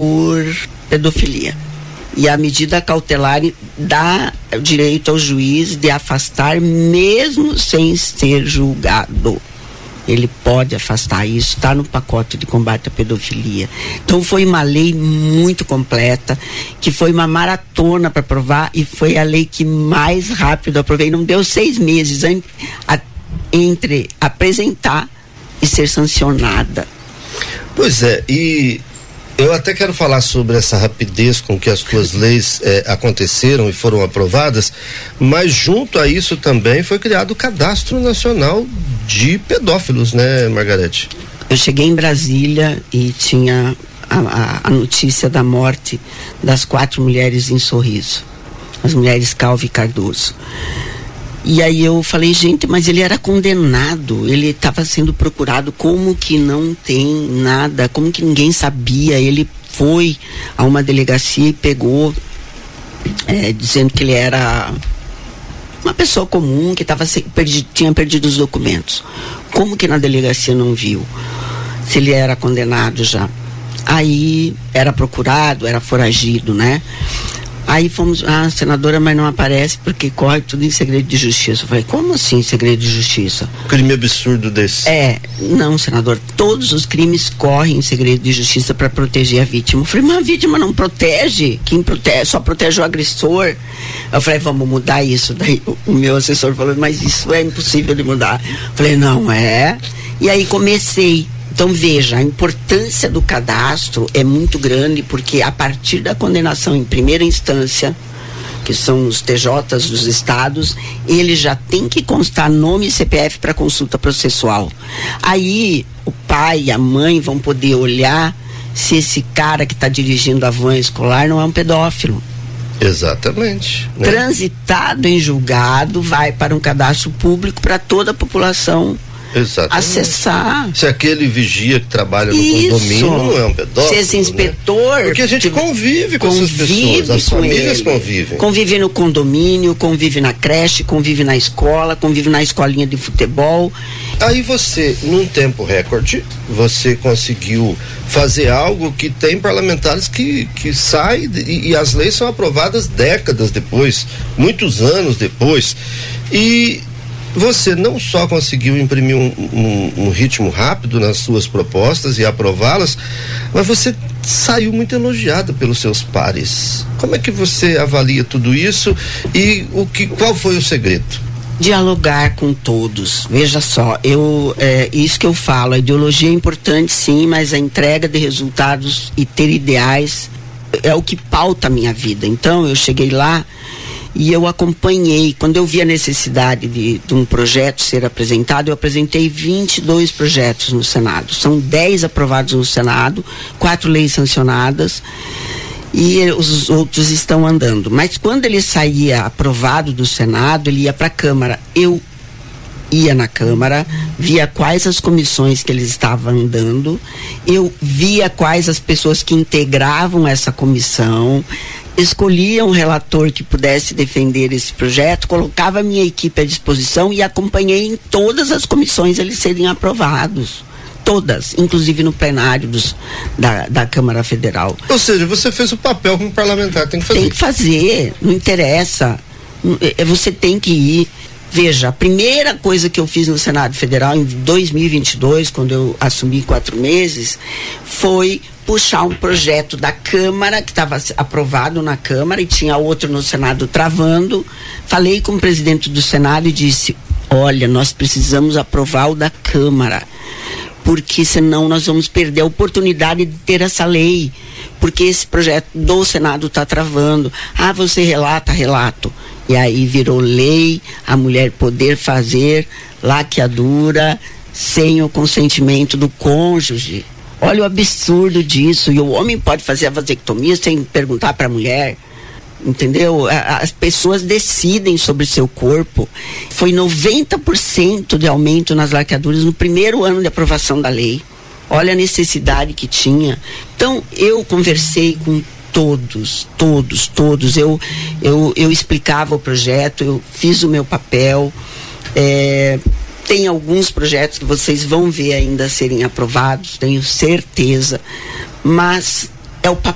por pedofilia. E a medida cautelar dá direito ao juiz de afastar mesmo sem ser julgado. Ele pode afastar, isso está no pacote de combate à pedofilia. Então foi uma lei muito completa, que foi uma maratona para aprovar, e foi a lei que mais rápido aprovei. Não deu 6 meses entre apresentar e ser sancionada. Pois é, e eu até quero falar sobre essa rapidez com que as tuas leis aconteceram e foram aprovadas, mas junto a isso também foi criado o Cadastro Nacional de Pedófilos, né, Margarete? Eu cheguei em Brasília e tinha a notícia da morte das 4 mulheres em Sorriso, as mulheres Calvi e Cardoso. E aí eu falei, gente, mas ele era condenado, ele estava sendo procurado, como que não tem nada, como que ninguém sabia? Ele foi a uma delegacia e pegou, dizendo que ele era uma pessoa comum, que tinha perdido os documentos. Como que na delegacia não viu? Se ele era condenado já. Aí era procurado, era foragido, né? Aí fomos, senadora, mas não aparece porque corre tudo em segredo de justiça. Eu falei, como assim segredo de justiça? Crime absurdo desse. Não, senador, todos os crimes correm em segredo de justiça para proteger a vítima. Eu falei, mas a vítima não protege, quem protege, só protege o agressor. Eu falei, vamos mudar isso. Daí o meu assessor falou, mas isso é impossível de mudar. Eu falei, não é. E aí comecei. Então veja, a importância do cadastro é muito grande, porque a partir da condenação em primeira instância, que são os TJs dos estados, ele já tem que constar nome e CPF para consulta processual. Aí o pai e a mãe vão poder olhar se esse cara que está dirigindo a van escolar não é um pedófilo. Exatamente. Né? Transitado em julgado, vai para um cadastro público para toda a população. Exatamente. Acessar. Se aquele vigia que trabalha no condomínio não é um pedófilo. Se esse inspetor. Né? Porque a gente convive com essas pessoas, as famílias convivem. Convive no condomínio, convive na creche, convive na escola, convive na escolinha de futebol. Aí você, num tempo recorde, você conseguiu fazer algo que tem parlamentares que saem e as leis são aprovadas décadas depois, muitos anos depois. E você não só conseguiu imprimir um ritmo rápido nas suas propostas e aprová-las, mas você saiu muito elogiada pelos seus pares. Como é que você avalia tudo isso e qual foi o segredo? Dialogar com todos. Veja só, isso que eu falo, a ideologia é importante sim, mas a entrega de resultados e ter ideais é o que pauta a minha vida. Então eu cheguei lá e eu acompanhei, quando eu vi a necessidade de um projeto ser apresentado, eu apresentei 22 projetos no Senado. São 10 aprovados no Senado, 4 leis sancionadas e os outros estão andando. Mas quando ele saía aprovado do Senado, ele ia para a Câmara. Eu ia na Câmara, via quais as comissões que eles estavam andando, eu via quais as pessoas que integravam essa comissão, escolhia um relator que pudesse defender esse projeto, colocava a minha equipe à disposição e acompanhei em todas as comissões eles serem aprovados. Todas, inclusive no plenário da Câmara Federal. Ou seja, você fez o papel como parlamentar, tem que fazer. Tem que fazer, não interessa. Você tem que ir. Veja, a primeira coisa que eu fiz no Senado Federal em 2022, quando eu assumi 4 meses, foi puxar um projeto da Câmara, que estava aprovado na Câmara, e tinha outro no Senado travando. Falei com o presidente do Senado e disse, olha, nós precisamos aprovar o da Câmara, porque senão nós vamos perder a oportunidade de ter essa lei, porque esse projeto do Senado está travando. Você relata, relato. E aí virou lei, a mulher poder fazer laqueadura sem o consentimento do cônjuge. Olha o absurdo disso. E o homem pode fazer a vasectomia sem perguntar para a mulher. Entendeu? As pessoas decidem sobre seu corpo. Foi 90% de aumento nas laqueaduras no primeiro ano de aprovação da lei. Olha a necessidade que tinha. Então, eu conversei com todos. Eu explicava o projeto, eu fiz o meu papel. Tem alguns projetos que vocês vão ver ainda serem aprovados, tenho certeza, mas é o papel